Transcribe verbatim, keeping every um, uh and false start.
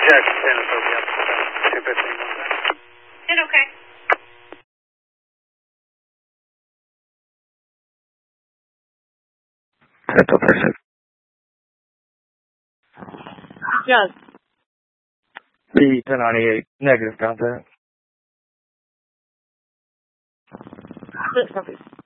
Check, ten is okay. two fifteen, one ten. ten, okay. Central person. Yes. B ten ninety-eight, negative contact. Six, copy.